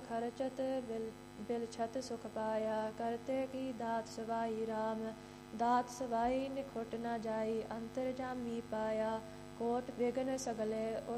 खर्चत बिलछत सुख पाया। करते की दात सवाई राम, दात सवाई निखुट न जाई। अंतर्जामी पाया, कोट विघ्न सगले